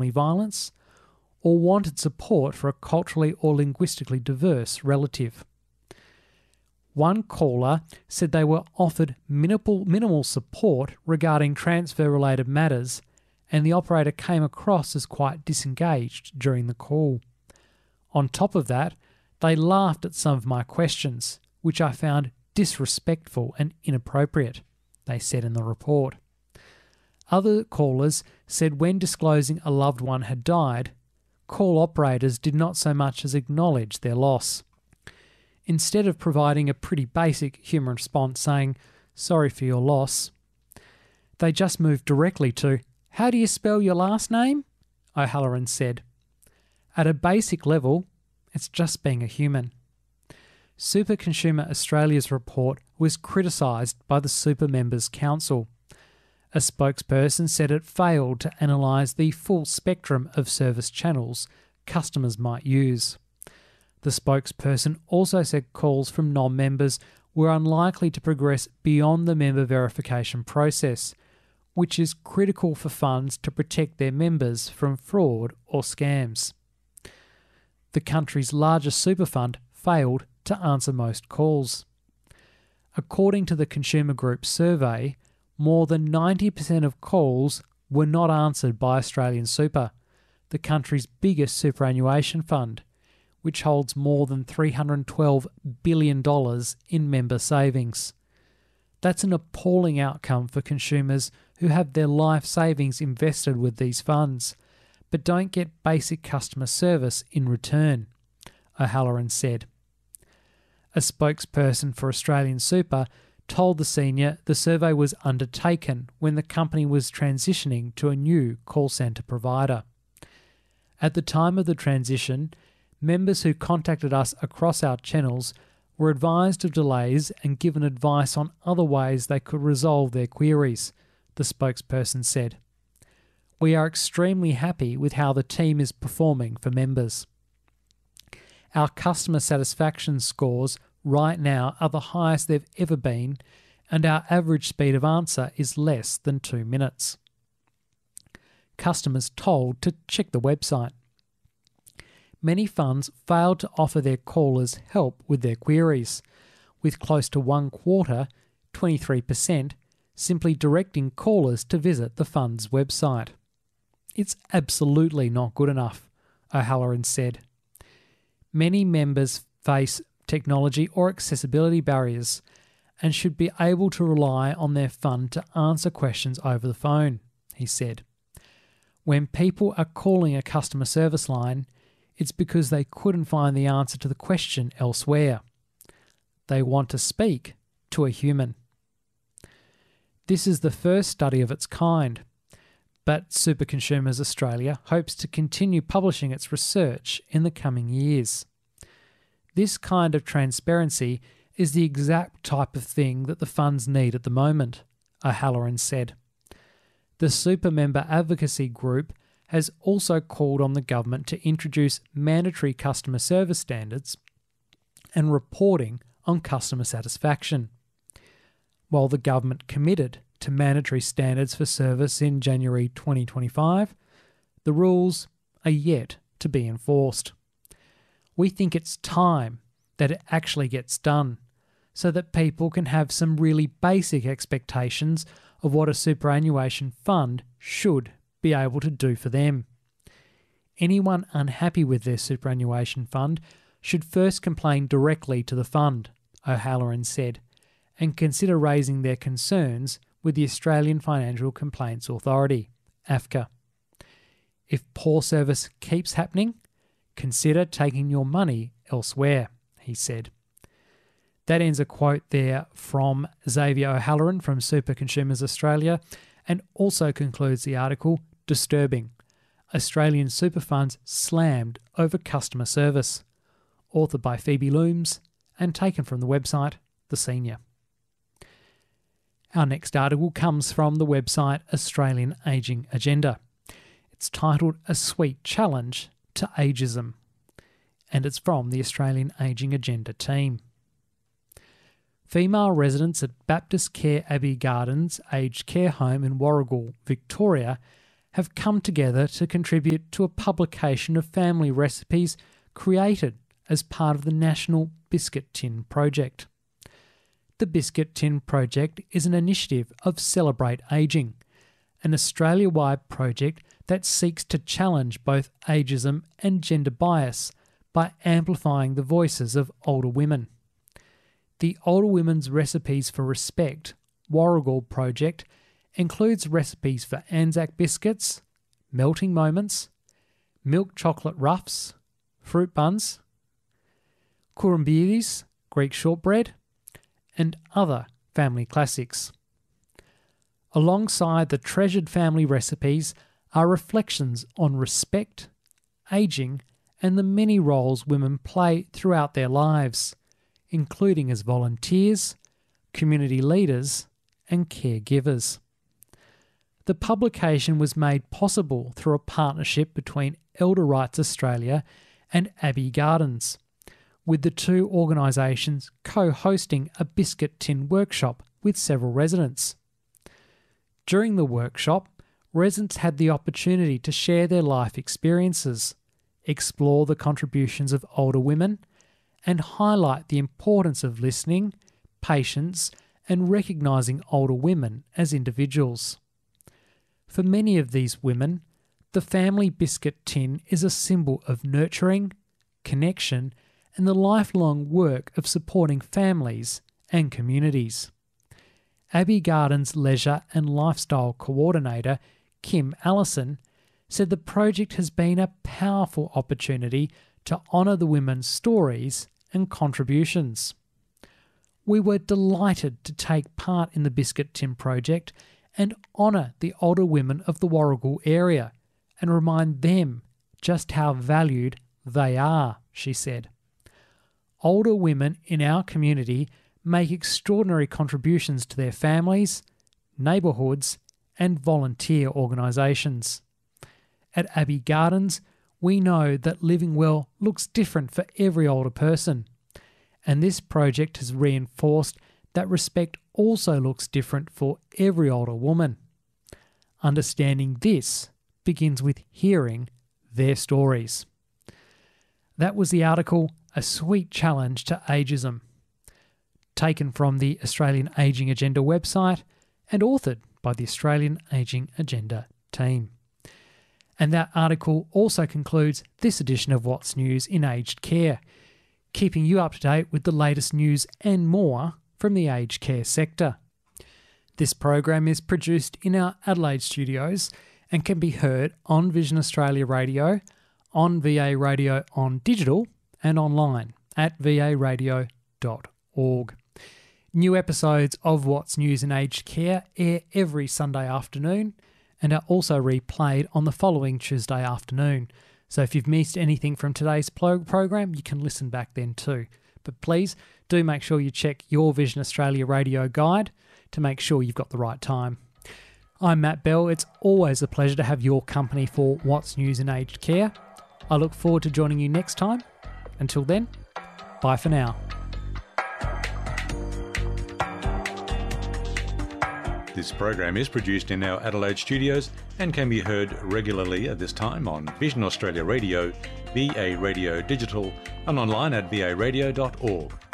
family violence, or wanted support for a culturally or linguistically diverse relative. One caller said they were offered minimal support regarding transfer-related matters, and the operator came across as quite disengaged during the call. On top of that, they laughed at some of my questions, which I found disrespectful and inappropriate, they said in the report. Other callers said when disclosing a loved one had died, call operators did not so much as acknowledge their loss. Instead of providing a pretty basic human response saying, "Sorry for your loss," they just moved directly to, "How do you spell your last name?" O'Halloran said. At a basic level, it's just being a human. Super Consumer Australia's report was criticised by the Super Members Council. A spokesperson said it failed to analyse the full spectrum of service channels customers might use. The spokesperson also said calls from non-members were unlikely to progress beyond the member verification process, which is critical for funds to protect their members from fraud or scams. The country's largest super fund failed to answer most calls. According to the Consumer Group survey, more than 90% of calls were not answered by Australian Super, the country's biggest superannuation fund, which holds more than $312 billion in member savings. That's an appalling outcome for consumers who have their life savings invested with these funds, but don't get basic customer service in return, O'Halloran said. A spokesperson for Australian Super told the Senior the survey was undertaken when the company was transitioning to a new call centre provider. At the time of the transition, members who contacted us across our channels were advised of delays and given advice on other ways they could resolve their queries, the spokesperson said. We are extremely happy with how the team is performing for members. Our customer satisfaction scores right now are the highest they've ever been, and our average speed of answer is less than 2 minutes. Customers told to check the website. Many funds failed to offer their callers help with their queries, with close to 1/4, 23%, simply directing callers to visit the fund's website. It's absolutely not good enough, O'Halloran said. Many members face technology or accessibility barriers and should be able to rely on their fund to answer questions over the phone, he said. When people are calling a customer service line, it's because they couldn't find the answer to the question elsewhere. They want to speak to a human. This is the first study of its kind, but Super Consumers Australia hopes to continue publishing its research in the coming years. This kind of transparency is the exact type of thing that the funds need at the moment, O'Halloran said. The Super Member Advocacy Group has also called on the government to introduce mandatory customer service standards and reporting on customer satisfaction. While the government committed to mandatory standards for service in January 2025, the rules are yet to be enforced. We think it's time that it actually gets done, so that people can have some really basic expectations of what a superannuation fund should be able to do for them. Anyone unhappy with their superannuation fund should first complain directly to the fund, O'Halloran said, and consider raising their concerns with the Australian Financial Complaints Authority, AFCA. If poor service keeps happening, consider taking your money elsewhere, he said. That ends a quote there from Xavier O'Halloran from Super Consumers Australia, and also concludes the article, Disturbing. Australian super funds slammed over customer service. Authored by Phoebe Looms and taken from the website The Senior. Our next article comes from the website Australian Ageing Agenda. It's titled A Sweet Challenge to Ageism, and it's from the Australian Ageing Agenda team. Female residents at Baptist Care Abbey Gardens Aged Care Home in Warragul, Victoria, have come together to contribute to a publication of family recipes created as part of the National Biscuit Tin Project. The Biscuit Tin Project is an initiative of Celebrate Ageing, an Australia-wide project that seeks to challenge both ageism and gender bias by amplifying the voices of older women. The Older Women's Recipes for Respect Warragul project includes recipes for Anzac biscuits, melting moments, milk chocolate ruffs, fruit buns, kurumbiris, Greek shortbread, and other family classics. Alongside the treasured family recipes are reflections on respect, ageing, and the many roles women play throughout their lives, including as volunteers, community leaders, and caregivers. The publication was made possible through a partnership between Elder Rights Australia and Abbey Gardens, with the two organisations co-hosting a biscuit tin workshop with several residents. During the workshop, residents had the opportunity to share their life experiences, explore the contributions of older women, and highlight the importance of listening, patience, and recognising older women as individuals. For many of these women, the family biscuit tin is a symbol of nurturing, connection, and the lifelong work of supporting families and communities. Abbey Gardens Leisure and Lifestyle Coordinator Kim Allison said the project has been a powerful opportunity to honour the women's stories and contributions. We were delighted to take part in the Biscuit Tin project and honour the older women of the Warragul area and remind them just how valued they are, she said. Older women in our community make extraordinary contributions to their families, neighbourhoods, and volunteer organisations. At Abbey Gardens, we know that living well looks different for every older person, and this project has reinforced that respect also looks different for every older woman. Understanding this begins with hearing their stories. That was the article, A Sweet Challenge to Ageism, taken from the Australian Ageing Agenda website and authored by the Australian Ageing Agenda team. And that article also concludes this edition of What's News in Aged Care, keeping you up to date with the latest news and more from the aged care sector. This program is produced in our Adelaide studios and can be heard on Vision Australia Radio, on VA Radio on digital, and online at varadio.org. New episodes of What's News in Aged Care air every Sunday afternoon and are also replayed on the following Tuesday afternoon. So if you've missed anything from today's program, you can listen back then too. But please do make sure you check your Vision Australia Radio guide to make sure you've got the right time. I'm Matt Bell. It's always a pleasure to have your company for What's News in Aged Care. I look forward to joining you next time. Until then, bye for now. This program is produced in our Adelaide studios and can be heard regularly at this time on Vision Australia Radio, VA Radio Digital, and online at varadio.org.